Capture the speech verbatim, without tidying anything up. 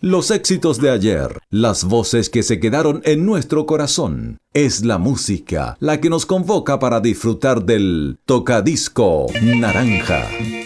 Los éxitos de ayer, las voces que se quedaron en nuestro corazón. Es la música la que nos convoca para disfrutar del Tocadisco Naranja.